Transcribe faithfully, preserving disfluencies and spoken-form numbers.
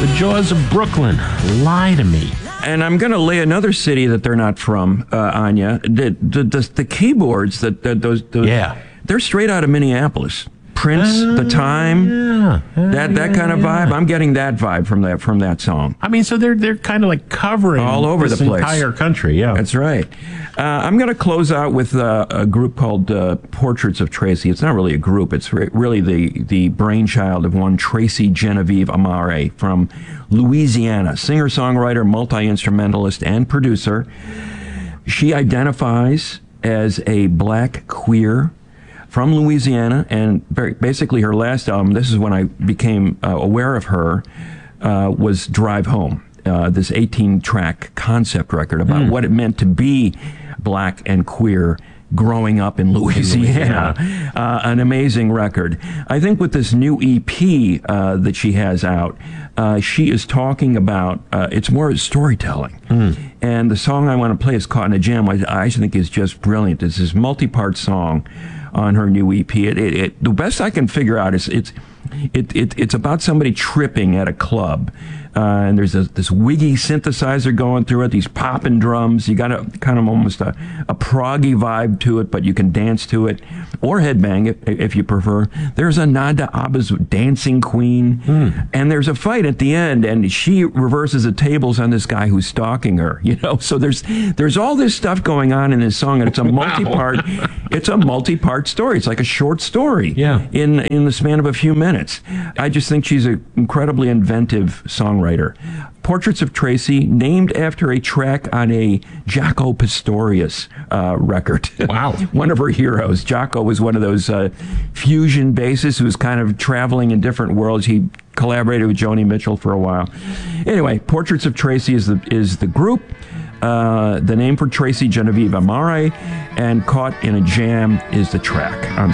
The Jaws of Brooklyn, Lie to Me. And I'm going to lay another city that they're not from, uh, Anya. The, the, the, the keyboards, that, that those, those, Yeah. they're straight out of Minneapolis. Prince, Uh, The Time, yeah, uh, that that yeah, kind of vibe. yeah. I'm getting that vibe from that from that song. I mean, so they're they're kind of like covering All over this the place. entire country. Yeah, That's right. Uh, I'm going to close out with uh, a group called uh, Portraits of Tracy. It's not really a group. It's re- really the, the brainchild of one Tracy Genevieve Amare from Louisiana, singer-songwriter, multi-instrumentalist, and producer. She identifies as a black queer from Louisiana, and very, basically her last album, this is when I became uh, aware of her, uh, was Drive Home, uh, this eighteen-track concept record about mm. what it meant to be black and queer growing up in Louisiana. Louisiana. Uh, an amazing record. I think with this new E P uh, that she has out, uh, she is talking about, uh, it's more storytelling. Mm. And the song I want to play is Caught in a Jam, I, I think is just brilliant. It's this multi-part song on her new E P. It, it, it, the best I can figure out is it's it, it it's about somebody tripping at a club, uh, and there's a, this wiggy synthesizer going through it, these popping drums. You got a kind of almost a, a proggy vibe to it, but you can dance to it or headbang if, if you prefer. There's a nod to ABBA's Dancing Queen, mm. and there's a fight at the end, and she reverses the tables on this guy who's stalking her. You know, so there's there's all this stuff going on in this song, and it's a multi-part. It's a multi-part story. It's like a short story. Yeah. In in the span of a few minutes. I just think she's an incredibly inventive songwriter. Portraits of Tracy, named after a track on a Jaco Pastorius uh, record. Wow. One of her heroes. Jaco was one of those uh, fusion bassists who was kind of traveling in different worlds. He collaborated with Joni Mitchell for a while. Anyway, Portraits of Tracy is the is the group. Uh, the name for Tracy Genevieve Amare, and Caught in a Jam is the track. I'm